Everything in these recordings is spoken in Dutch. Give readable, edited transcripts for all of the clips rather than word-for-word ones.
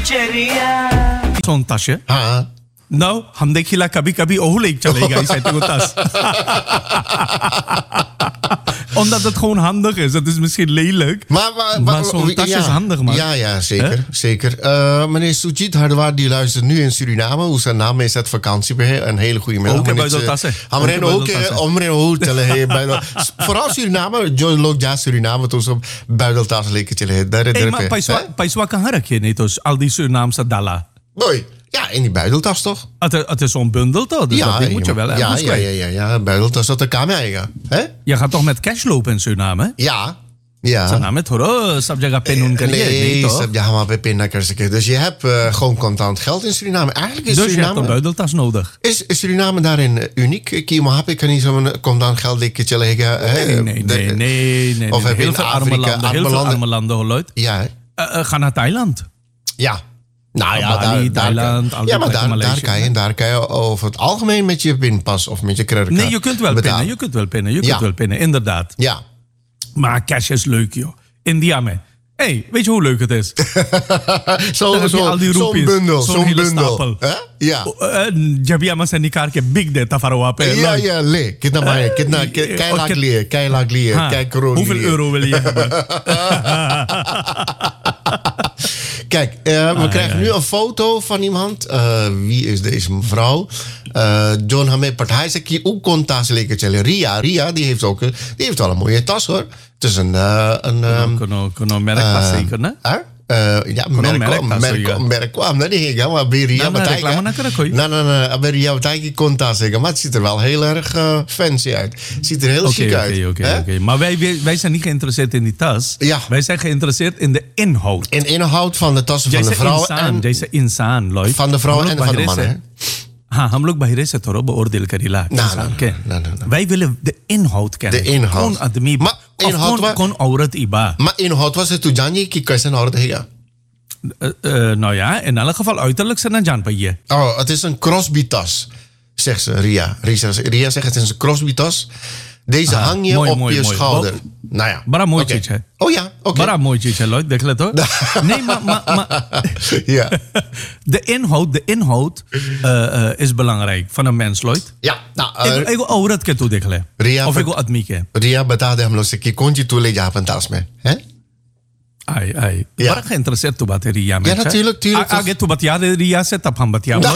Zo'n tasje. हाँ Nou, हम देखिला कभी-कभी ओह leek चलेगा इस ऐसे को tas. Omdat het gewoon handig is. Het is misschien lelijk. Maar zo'n tas is handig, man. Ja, zeker. Zeker. Meneer Sujit Hardwaar, die luistert nu in Suriname. Hoe zijn naam is het vakantiebeheer. Een hele goede middag. Ook buideltassen. Vooral Suriname. Jo log ja Suriname. Dus op buideltassen lekker chillen. Hey, maar paiswa kan je niet. Dus al die Surinaamse dalla. Mooi. Ja, in die buideltas toch? Het is zo'n bundel toch? Dus dat moet je wel ergens kwijt. Ja, buideltas, dat kan je. Je gaat toch met cash lopen in Suriname? Ja. Suriname, hoor. Sab jaga penun kariye. Nee, sab jaga maar bij pinna karse. Dus je hebt gewoon contant geld in Suriname. Eigenlijk is dus Suriname... je hebt een buideltas nodig. Is Suriname daarin uniek? Ik kan niet zo'n contant geld lekketje leggen. Nee. Of heb je heel in veel Afrika... Heel veel arme landen, geluid. Ja. Ga naar Thailand. Ja. Nou ja, Bali, Thailand, daar kan je over het algemeen met je pinpas of met je creditcard. Nee, je kunt wel pinnen, inderdaad. Ja. Maar cash is leuk, joh. India, man. Hey, weet je hoe leuk het is? Zo'n bundel. Zo'n stapel. Ja. Jab je maar die kaart big data farwa pe. Ja, le. Kijk laag leer. Kijk kroon. Hoeveel euro wil je hebben? Kijk, we krijgen nu een foto van iemand. Wie is deze mevrouw? John Hamed Partij zegt je ook kon tas lekker. Ria, die heeft wel een mooie tas hoor. Het is een merk zeker, hè? Ja, merk kwam. Nee, maar bij Ria Bataille kon tas zeggen. Maar het ziet er wel heel erg fancy uit. Het ziet er heel chic uit. Oké. Maar wij zijn niet geïnteresseerd in die tas. Ja. Wij zijn geïnteresseerd in de inhoud. In de inhoud van de tassen van de vrouw. Deze insaan, Lloyd. Van de vrouw en van de man, hè? हम लोग बाहर से थोड़ा beoordeel Karila wij willen de inhoud kennen de inhoud कौन आदमी कौन औरत इबा maar inhoud was het toen je की कैसे औरत है nou ja in elk geval uiterlijk zijn जान पाइए het is een Crosby tas zegt ze Ria zegt het is een Crosby tas. Deze hang je op je schouder. Nou ja. Bड़ा mooi चीज है. Oh ja, oké. Bड़ा mooi चीज है, Lloyd. देख ले तो. Nee, maar ja. De inhoud is belangrijk van een mens, Lloyd. Ja. Nou, ik औरत के तू देख ले. Of ik आदमी के. Ria बता दे हम लोग से कि कौन सी तू ले जा अपन तास में, हैं? आई बड़ा geïnteresseerd तू बात है रिया में. Ja, natuurlijk. आगे तू बतिया दे रिया से तब हम बतिया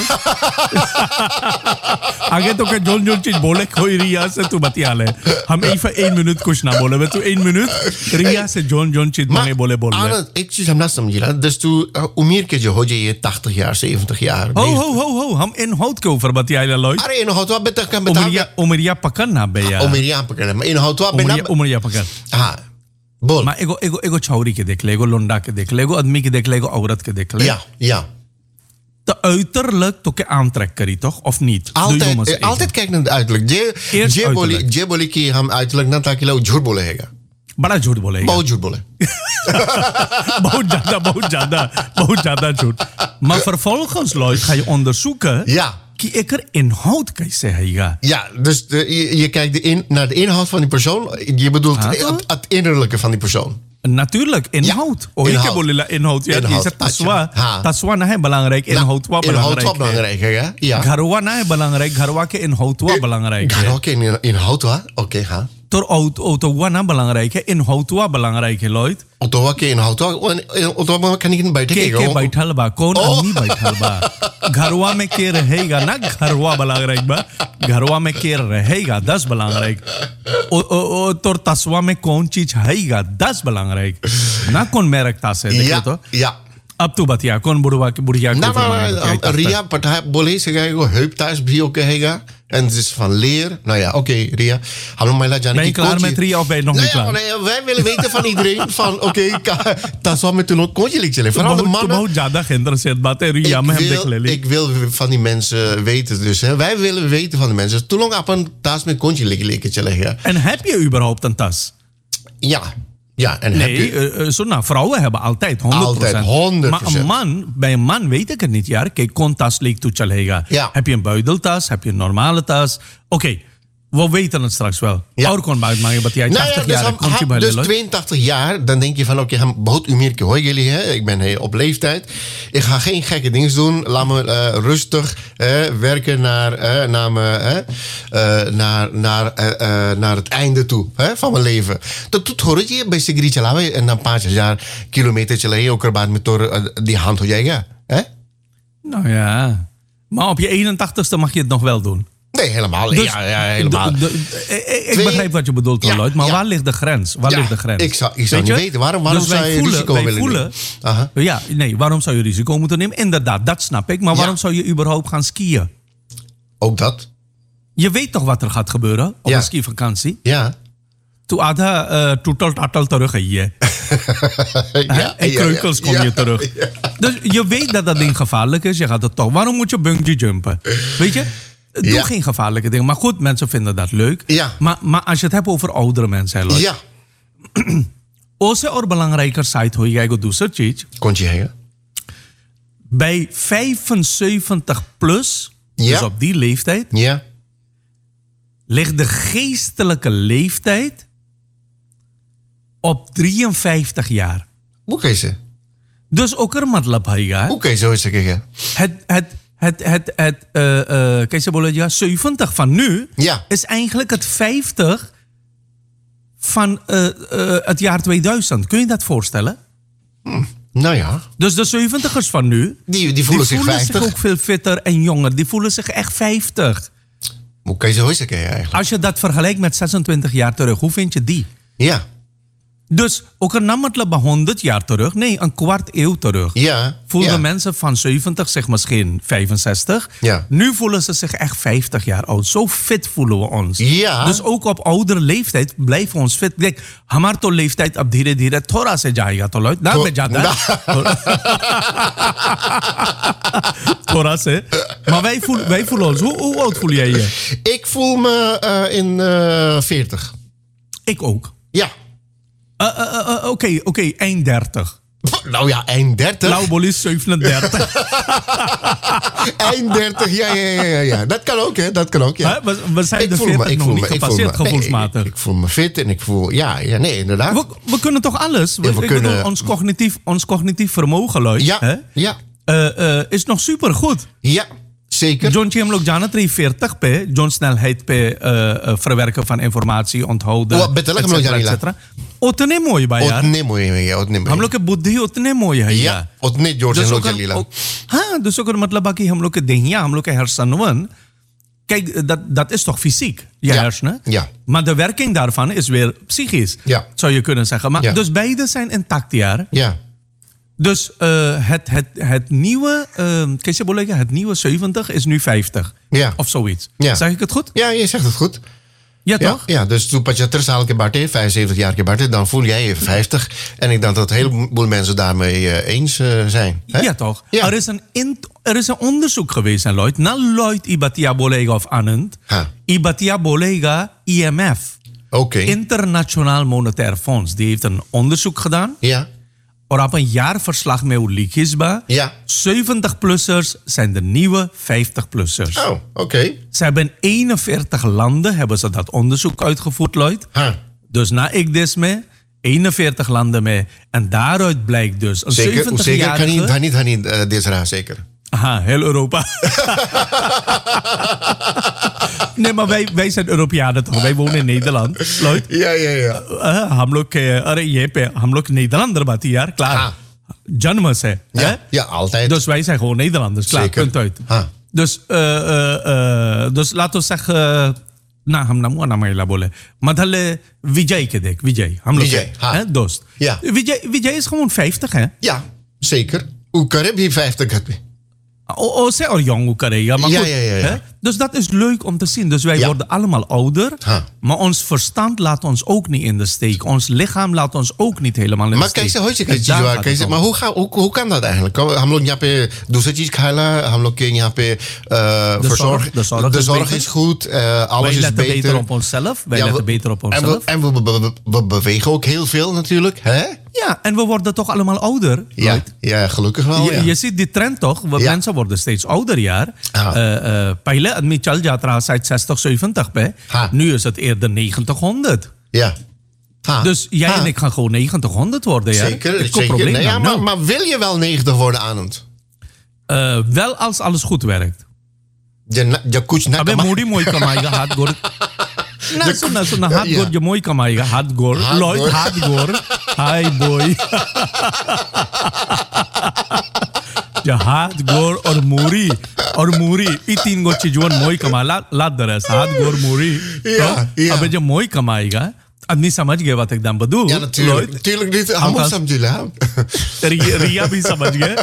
आगे तो जो चीज बोले कोई रिया से तू बतिया ले हम even 1 minuut कुछ ना बोले तू 1 minuut रिया से जो चीज मांगे बोले बोल ले एक चीज हम ना समझिला dus तू उम्र के जो हो जाइए 80 jaar 70 jaar हो हम inhoud के ऊपर बतिया ले Lloyd अरे inhoud wat beter kan betaal Umaria पकड़ ना बे यार उमरिया पकड़ maar inhoud wat बिना उमरिया पकड़ हां बोल मैं एगो छौरी के देख ले एगो लोंडा के देख ले एगो आदमी के देख ले एगो औरत के देख ले ja te uiterlijk toch aantrek kari toch of niet? Altijd kijk naar het uiterlijk. Je बोले कि हम uiterlijk ना ताकि लोग झूठ बोले हैगा. बड़ा झूठ बोलेगा. बहुत झूठ बोले. बहुत ज्यादा झूठ. Maar vervolgens Lloyd ga je onderzoeken. Ja. Ik er inhoud कैसे हैगा. Ja, dus je kijkt naar de inhoud van die persoon. Je bedoelt het innerlijke van die persoon. Natuurlijk, inhoud. Ik heb bolela inhoud. Ja, je zegt taswa na hai belangrijk, inhoud wa belangrijk. Inhoud wa belangrijk है, ja. Gharwa na hai belangrijk, gharwa ke inhoud wa belangrijk. Gharwa ke inhoud wa? Oké, ha. Tor auto wa na belangrijk है, inhoud wa belangrijk है, Lloyd. Auto wa ke inhoud wa, auto wa kan ik बैठे के बैठल बा, कौन आदमी बैठल बा. घरवा में के रहेगा ना घरवा belangrijk बा. घरवा में के रहेगा 10 belangrijk. तोर तस्वा में कौन चीज हैगा 10 belangrijk. ना कौन merk tas है देखो तो. Ja. अब तू बतिया कौन बुढ़िया को Ria Partij बोले से को heuptas भी oké हैगा. En het is van leer. Nou ja, oké, Ria. Ben je klaar met Ria of ben je nog niet klaar? Nee, wij willen weten van iedereen van oké, taswa met toen kon je lichtje. Vooral de mannen. बहुत ज्यादा geïnteresseerd बात है Ria में हम देख ले. Ik wil van die mensen weten dus. Hè. Wij willen weten van de mensen. Toen lang op een tas met kontje lichtje leggen. En heb je überhaupt een tas? Ja. Ja, en vrouwen hebben altijd 100%. Altijd 100%. Maar bij een man weet ik het niet. Kijk, kon tas leek toe chalega. Ja. Heb je een buideltas? Heb je een normale tas? Oké. We weten het straks wel. Ja. Ouder kon buiten maken, dat jij 80 jaar komt je bij dus de 82 jaar, dan denk je van oké, behoud u meer hoor jullie, hè? Ik ben op leeftijd. Ik ga geen gekke dingen doen. Laat me rustig werken naar het einde toe van mijn leven. Dat hoor je bij Sigrid Chalawe en dan een paar jaar kilometer ook erbij met die hand hoe jij hè? Nou ja, maar op je 81ste mag je het nog wel doen. Nee, helemaal. Dus, ja, helemaal. Ik begrijp wat je bedoelt, Lloyd, maar waar ligt de grens? Waar ligt de grens? Ik zou niet weten. Waarom dus zou je risico willen nemen? Waarom zou je risico moeten nemen? Inderdaad, dat snap ik. Maar waarom zou je überhaupt gaan skiën? Ook dat. Je weet toch wat er gaat gebeuren op een skivakantie? Ja. Toen Ada toetal terug hier. En kreukels kom je terug. Ja. Dus je weet dat dat ding gevaarlijk is. Je gaat het toch. Waarom moet je bungee jumpen? Weet je? Doe geen gevaarlijke dingen. Maar goed, mensen vinden dat leuk. Ja. Maar als je het hebt over oudere mensen. Lloyd. Ja. Ose or belangrijker site hoe jij doet search. Kon je heen? Bij 75 plus, dus op die leeftijd, ligt de geestelijke leeftijd op 53 jaar. Hoe kan je ze? Dus ook er matlab haiga. Hoe kan je zo zeggen? Het 70 van nu is eigenlijk het 50 van het jaar 2000. Kun je dat voorstellen? Nou ja. Dus de 70ers van nu, die voelen zich 50. zich ook veel fitter en jonger. Die voelen zich echt 50. Hoe kan je zo zeggen eigenlijk? Als je dat vergelijkt met 26 jaar terug, hoe vind je die? Ja. Dus ook een namatla 100 jaar terug, nee, een kwart eeuw terug. Ja. Voelden mensen van 70 zich misschien 65. Ja. Nu voelen ze zich echt 50 jaar oud. Zo fit voelen we ons. Ja. Dus ook op oudere leeftijd blijven we ons fit. Kijk, हमार leeftijd ab धीरे धीरे थोड़ा से जाएगा तो Lloyd. ना में जाता है. थोड़ा से. Maar wij voelen ons. Hoe oud voel jij je? Ik voel me in 40. Ik ook. Ja. Oké, eind 30. Nou ja, eind 30. Lauwbol is 37. Eind 30, ja. Dat kan ook, hè. Dat kan ook, ja. We zijn de 40 nog niet gepasseerd, gevoelsmatig. Ik voel me fit en ik voel... Ja, nee, inderdaad. We kunnen toch alles? We kunnen ons cognitief vermogen, Lloyd. Ja. Is nog super goed. Ja. Zeker. John Chiemlok Jana 40 p, John snelheid p verwerken van informatie, onthouden, etc. Otne mooi bij jaar. Otne mooi. हम लोग के बुद्धि उतने मोय है या उतने जोर से लोग चलीला. हाँ, dus ook मतलब बाकी हम लोग के देहिया, हम लोग के hersenen. Kijk, dat is toch fysiek, je hersenen? Ja. Maar de werking daarvan is weer psychisch, zou je kunnen zeggen. Maar dus beide zijn intact jaar. Ja. Dus het nieuwe, het nieuwe 70 is nu 50. Ja. Of zoiets. Ja. Zeg ik het goed? Ja, je zegt het goed. Ja, toch? Ja, dus toen pas je terug keer Bart 75 jaar keer Bart, dan voel jij je 50. En ik denk dat een heleboel mensen daarmee eens zijn. Hè? Ja, toch? Ja. Er is een onderzoek geweest, Lloyd. Na Lloyd Ibatia Bolega of Anand. Ibatia Bolega IMF. Oké. Internationaal Monetair Fonds. Die heeft een onderzoek gedaan. Ja. Op een jaarverslag met Ulikisba. Ja. 70-plussers zijn de nieuwe 50-plussers. Oh, oké. Ze hebben in 41 landen hebben ze dat onderzoek uitgevoerd, Lloyd. Dus na ik dit mee, 41 landen mee. En daaruit blijkt dus een 70-jarige... Zeker kan niet dit raar, zeker. Aha, heel Europa. Nee, maar wij zijn Europeanen toch? Wij wonen in Nederland, Lloyd. Ja. हम लोग Nederlander बात यार, klaar. Jannema se. Ja, altijd. Dus wij zijn gewoon Nederlanders, klaar, zeker. punt uit. Dus laten we zeggen... ना हम नमो ना महिला बोले मतलब विजय के देख विजय हम लोग हैं दोस्त विजय is gewoon 50 hè? Ja, zeker. Hoe kan je 50 hebben? Ze or jong hoe krijgen, maar goed. Hè? Dus dat is leuk om te zien. Dus wij worden allemaal ouder, maar ons verstand laat ons ook niet in de steek. Ons lichaam laat ons ook niet helemaal in de steek. Maar hoe kan dat eigenlijk? हम लोग यहाँ पे दूसरी चीज खाएला, हम लोग के यहाँ पे de zorg is goed, alles is beter. Wij letten beter op onszelf. En we bewegen ook heel veel natuurlijk, hè? Ja, en we worden toch allemaal ouder. Ja, Lloyd? ja, gelukkig wel. Je ziet die trend toch? Mensen worden steeds ouder jaar. Pहिले admi chal jat raha seit 60, 70 pe. Nu is het eerder 90, 100. Ja. Dus jij en ik gaan gewoon 90, 100 worden. Ja? Zeker. Probleem Nee, maar wil je wel 90 worden, Anand? Wel als alles goed werkt. Je kuch na Abe mooi mooi kamaaiga हाथ गोर ना सुना हाथ गोर जो मोई कमाएगा हाथ गोर लॉयड हाथ गोर हाय बॉय जो हाथ गोर और मूरी ये तीन गो चीजों मोई कमाला लाद दरस हाथ गोर मूरी अबे जो मोई कमाएगा आदमी समझ गया बात एकदम बदू Ja, natuurlijk niet. हम समझ ले रिया भी समझ गए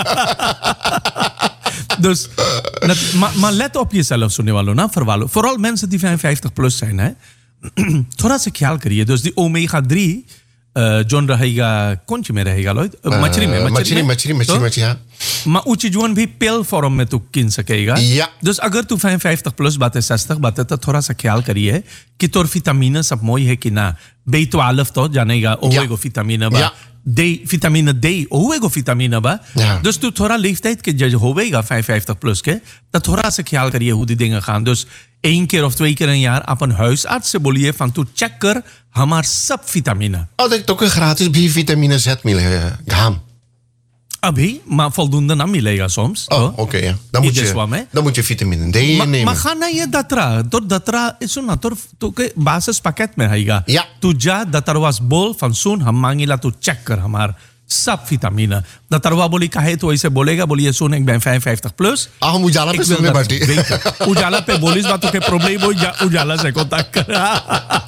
Dus, maar let op jezelf, सुनने वालों ना vooral mensen die 55 plus zijn, hè. थोड़ा सा ख्याल करिए. Dus die omega 3 जोन रहेगा कौन सी में रहेगा लॉयड मछली हाँ. Maar वो चीज़ों भी पिल फॉर्म में तू किन सकेगा. Ja. Dus अगर तू 55 plus बातें 60 बातें तो थोड़ा सा ख्याल करिए कि तोर विटामिन सब मोई है कि ना. B12 तो जानेगा ओवेगो विटामिन बा. Vitamine D, hoeveel vitamine ba? Ja. Dus toen थोड़ा leeftijd के जज होवेगा 55 plus के, तो थोड़ा सा ख्याल करिए hoe die dingen gaan. Dus 1 keer of 2 keer een jaar op een huisarts से बोलिए van तू check कर हमार सब vitamine. Oh, dat ook een gratis B-vitamine Z gaan. अभी maar voldoende ना मिलेगा soms. Oh, oké, ja. Dan moet je vitamine D nemen. Maar ga naar je datra. Door datra is zo na तो के basispakket में आएगा. Ja. तू जा दतरवास बोल van सुन हम मांगेला तू check कर हमार सब vitamine. दतरवा बोली काहे तो ऐसे बोलेगा बोलिए सुन ik ben 55 plus. हम उजाला पे सुनने बैठी. उजाला पे बोलिस बात तो के प्रॉब्लम हो उजाला से contact कर.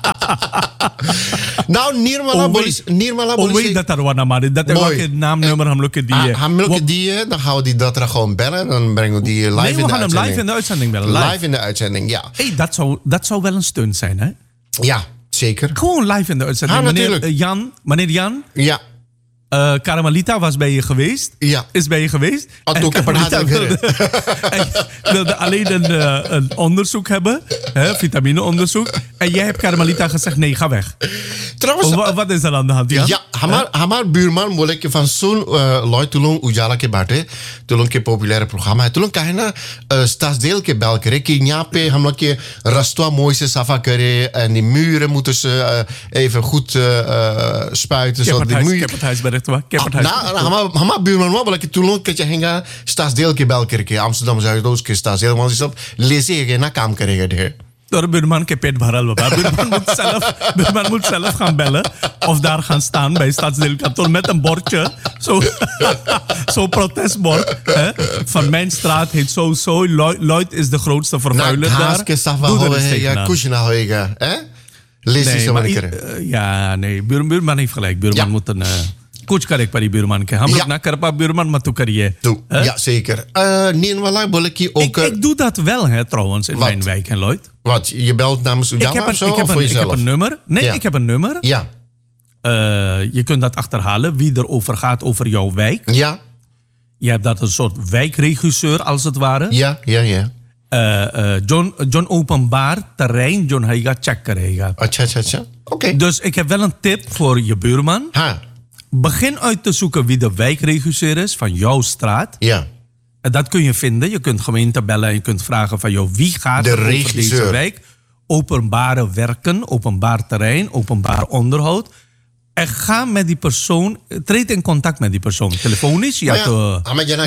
Nou, Nirmala bolis. Wait, dat er wat naar dat is welke naamnummer हम लोग के दिए. हम लोग के दिए, dan gaan we die datra gewoon bellen. Dan brengen we die live in de uitzending. We gaan hem live in de uitzending bellen. Live in de uitzending, ja. Hey, dat zou wel een stunt zijn, hè? Ja, zeker. Gewoon live in de uitzending. Meneer Jan. Ja. Carmelita was bij je geweest. Ja. Is bij je geweest. En Carmelita wilde alleen een onderzoek hebben. Vitamineonderzoek. En jij hebt Carmelita gezegd, nee, ga weg. Trouwens, wat is er aan de hand, Jan? Ja, हमार buurman बोले कि van सुन लॉय तुलों उजाला के बाटे तुलों के popular programme है तुलों कहे ना Stadsdeel के बैल करे कि यहाँ पे हम लोग के रस्तवा मोoi से सफा करे en die muren moeten ze even goed spuiten zodat die muren हमार buurman बोला कि तुलों के चाहेंगा Stadsdeel के बैल करके Amsterdam Zuidoost के Stadsdeel want सब लेसेगा ना काम करेगा ढेर. Door buurman ke pet bharal baba. Buurman moet zelf gaan bellen of daar gaan staan bij stadsdeelkantoor met een bordje. Zo'n protestbord. Van mijn straat heet zo. Lloyd is de grootste vervuiler daar. Doe er eens tegenaan. Ja, nee. Buurman heeft gelijk. Buurman moet een... कुछ करे परी buurman के हम लोग ना कर पा buurman मत तू करिए. Ja, zeker. Nirmala बोले कि ook... Ik doe dat wel, hè, trouwens, in mijn wijk, hè, Lloyd. Wat? Je belt namens Ujala of zo? Of voor jezelf? Ik heb een nummer. Nee, ik heb een nummer. Ja. Je kunt dat achterhalen, wie er over gaat over jouw wijk. Ja. Je hebt dat een soort wijkregisseur, als het ware. Ja. John openbaar terrein, John Heiga check krijgen. Acha. Oké. Dus ik heb wel een tip voor je buurman. Begin uit te zoeken wie de wijkregisseur is van jouw straat. Ja. En dat kun je vinden. Je kunt gemeente bellen en je kunt vragen van jou, wie gaat de er over regisseur. deze wijk? Openbare werken, openbaar terrein, openbaar onderhoud. En ga met die persoon, treed in contact met die persoon. Telefonisch, ja तो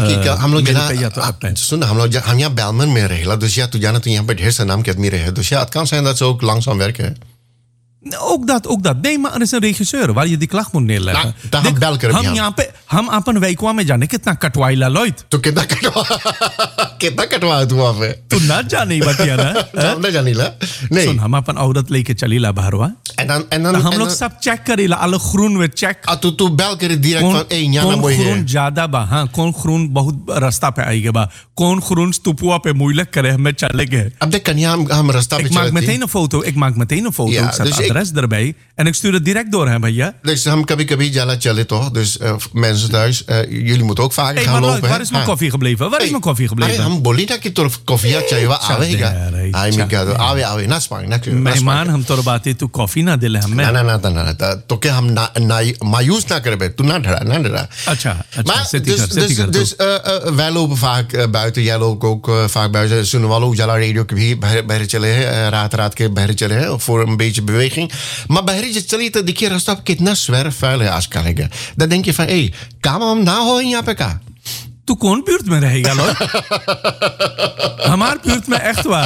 हम यहाँ बैलमन में रहेला dus ja, toen यहाँ पे ढेर सा नाम के आदमी रहे dus ja, het kan zijn dat ze ook langzaam werken. Ook dat. Nee, maar er is een regisseur waar je die klacht moet neerleggen. हम अपन वैकुआ में जाने कितना कटवाइला लॉयड. तो कितना कटवा तू वहाँ पे? तू ना जाने बतिया ना. ना जानी ला. नहीं. सुन हम अपन औरत लेके चली ला बाहरवा. En dan हम लोग सब चेक करेला alle groen we check. तू बैल करे direct van यहाँ मोई है. कौन groen ज्यादा बा हाँ कौन groen बहुत रास्ता पे आएगा बा कौन groen स्तुपुआ पे moeilijk करे हमें चले गए. अब देख कन्या हम रास्ता पे चलते. Ik maak meteen een foto. Ik zet adres erbij en ik stuur het direct door hè भैया. Dus हम कभी-कभी जाला चले तो dus mensen het thuis. Jullie moeten ook vaker gaan lopen. Waar is mijn koffie gebleven? Waar is mijn koffie gebleven? Ham bolita ki torf koffie चाहिए आवेगा आई मी क्या आवे ना स्पांग ना मेहमान हम तो बातें तू कॉफी ना दिले हमें ना तो क्या हम मायूस ना करे तू ना डरा अच्छा dus wij lopen vaak buiten. Jij loopt ook vaak buiten. Sunwalo Ujala Radio के भी बाहर चले हैं रात के बाहर चले हैं voor een beetje beweging. Maar बाहर जो चली तो देखिए रास्ता कितना zwerfvuil है आजकल है. Dan denk je van काम हम ना हो यहाँ पे का. तू कौन buurt में रहेगा लोग हमार buurt में echt waar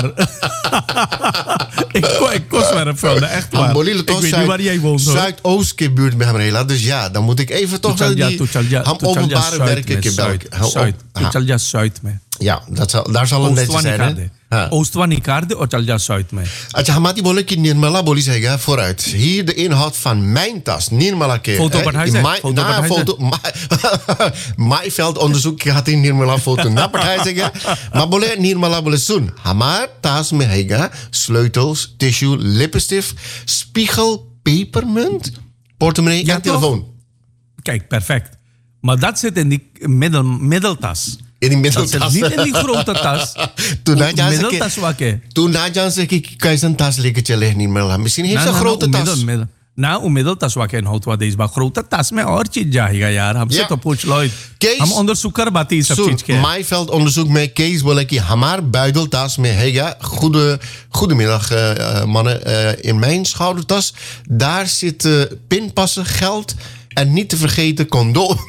ik kost maar een vuil echt waar ik weet niet waar jij woont Zuidoost के buurt में हम रहेला dus ja dan moet ik even toch हम openbare werken के तू चल जा Zuid में ja daar zal een netjes zijn hè Oostwa Nicarde of चल जा Zuid में अच्छा हमारी बोले कि निर्मला बोली जाएगा vooruit hier de inhoud van mijn tas Nirmala के foto Maaiveld onderzoek gaat in Nirmala foto ना पढ़ाया जाएगा maar बोले निर्मला बोले सुन हमार tas में हैगा sleutels tissue lippenstift spiegel pepermunt portemonnee en telefoon kijk perfect maar dat zit in die middeltas in die middeltas. Dat zit niet in die grote tas. Middeltas wakke. Toen Najan zei ik kan zijn tas lekker chele niet meer. Misschien heeft ze een grote tas. ना middeltas wakke en होतवा देश बा grote tas में और चीज जाएगा यार हमसे तो पूछ लो हम onderzoek कर बात ये सब चीज के Maaiveld onderzoek met Kees बोले कि हमार buideltas में हैगा goedemiddag mannen in mijn schoudertas daar zit pinpassen geld en niet te vergeten condoom.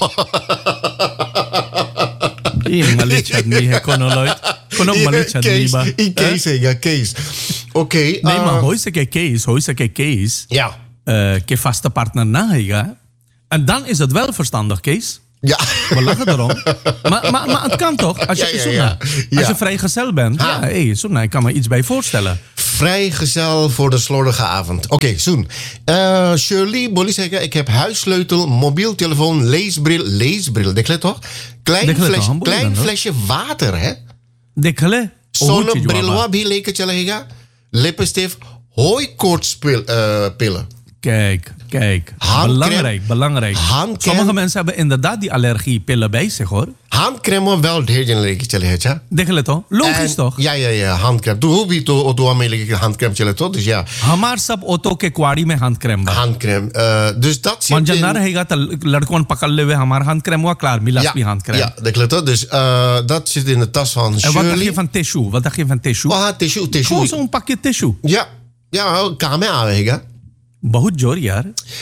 Kees. Oké. Nee, maar hoor je Kees. Ja. Je vaste partner na hega. En dan is het wel verstandig, Kees. Ja. We lachen erom. Maar het kan toch? Als je vrijgezel bent. Soena, ik kan me iets bij voorstellen. Vrijgezel voor de slordige avond. Oké, Soen. Shirley, Bolly zeggen, ik heb huissleutel, mobiel telefoon, leesbril. Dekle toch? Klein flesje water, hè? Dekle. Zonnebril, wat भी लेके चलेगा. Lippenstift, hooikoortspillen. Kijk. Belangrijk. Sommige mensen hebben inderdaad die allergiepillen bij zich, hoor. Handcrème wel ढेर लेके चले हैं क्या? देख ले तो logisch toch? Ja, handcrème. तू भी तो ऑटो में लेके handcrème चले तो dus ja. हमार सब ऑटो के क्वारी में handcrème बा. Handcrème. Dus dat zit in. Want जन्ना रहेगा तो लड़कों पकड़ ले हुए हमार handcrème हुआ klaar मिलास भी handcrème. Ja, देख ले तो dus dat zit in de tas van Shirley. En wat dacht je van tissue? tissue. Gewoon zo'n pakje tissue. Ja, काम में आवेगा. बहुत जोर यार.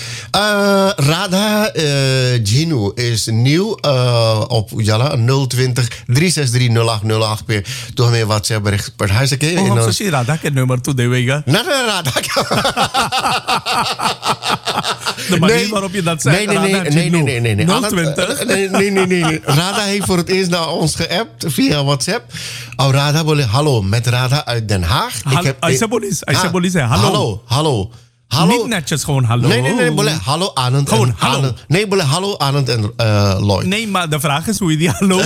Radha Ginu is nieuw op Ujala 020 363 0808 पे तो हमें WhatsApp बरिख पढ़ा सके हम सोची राधा के नंबर तो देवेगा ना राधा का manier waarop je dat zegt. Nee. Radha heeft voor het eerst naar ons geappt via WhatsApp. Radha बोले hallo met Radha uit Den Haag. Aisha बोली से hallo. Hallo. Niet netjes gewoon hallo. Nee, बोले hallo Anand. Gewoon hallo. Nee, बोले hallo Anand en Lloyd. Nee, maar de vraag is hoe je die hallo.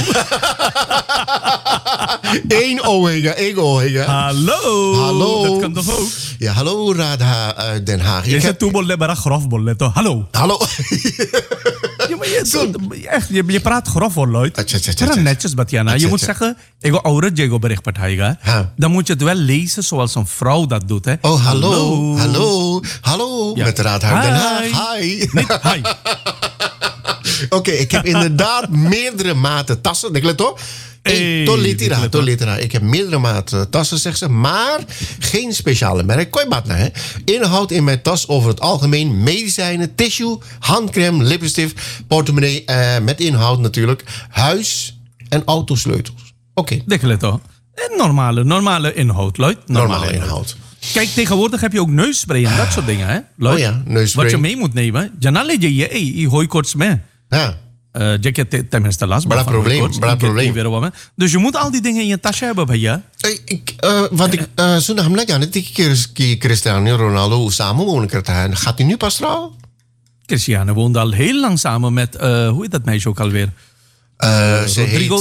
Eén O hega. Hallo. Dat kan toch ook? Ja, hallo Radha uit Den Haag. Je zegt toe bolle bara grof bolle toch? Hallo. Ja, maar je praat grof hoor, Lloyd. Netjes, Batjana. Je moet zeggen, ik wil oude Diego bericht partijga. Dan moet je het wel lezen zoals een vrouw dat doet, hè. Oh, hallo. Ja. Met Radha uit Den Haag. Hi. Niet hi. Oké, ik heb inderdaad meerdere maten tassen. Ik let op. Tolitera. Ik heb meerdere maten tassen, zegt ze. Maar geen speciale merk. Koibatna, hè. Inhoud in mijn tas over het algemeen. Medicijnen, tissue, handcrème, lippenstift, portemonnee. Met inhoud natuurlijk. Huis- en autosleutels. Oké. Dekleto. Normale inhoud, Lloyd. Normale inhoud. Kijk, tegenwoordig heb je ook neusspray en dat soort dingen, hè? Lloyd? Oh ja, neusspray. Wat je mee moet nemen. Janale je hooikoorts mee. Ja. Tenminste last. Bra probleem. Dus je moet al die dingen in je tasje hebben, भैया. सुना हमने जाने थी कि Cristiano Ronaldo samenwonen करता है. Gaat hij nu pas trouwen? Cristiano woont al heel lang samen met, hoe heet dat meisje ook alweer? Rodrigo.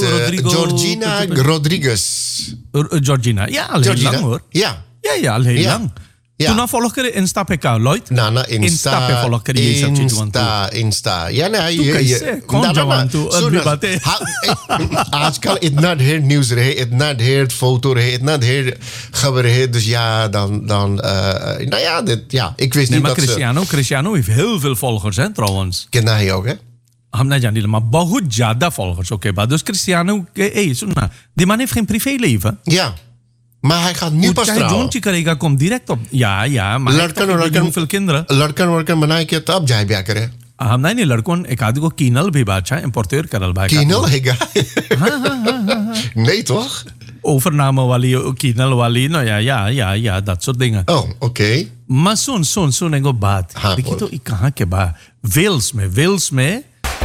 Georgina Rodriguez. Georgina, ja, al heel lang hoor. Ja, al heel lang. Ja. Toen volg ik Insta pe ka, Lloyd. Na Insta pe follow कर ये सब चीज one Insta. Ja, nee, तू कैसे कौन जवान तू अभी बातें आजकल इतना ढेर न्यूज रहे, इतना ढेर फोटो रहे, इतना ढेर खबर रहे. Dus ja, dan nou ja, ik wist Nee, niet maar dat Cristiano heeft heel veel volgers, hè, trouwens. Ken hij ook, hè? हम ना जानी maar बहुत ज्यादा followers. Oké, maar dus Cristiano, सुन ना, die man heeft geen privéleven. Ja. Maar hij gaat nu pas चाहे trouwen. Zone ची करेगा komt direct op. Ja, maar hoeveel kinderen. लड़कन बनाए के तब जाए ब्याह करे. हम नहीं लड़कों एक आदमी को कीनल भी बादशाह importeur करल भाई Kienel, Nee, toch? overname वाली कीनल वाली no ja dat soort dingen. Oh, oké. Maar सुन एगो बात हाँ, देखिए बोल. तो कहाँ के बा वेल्स में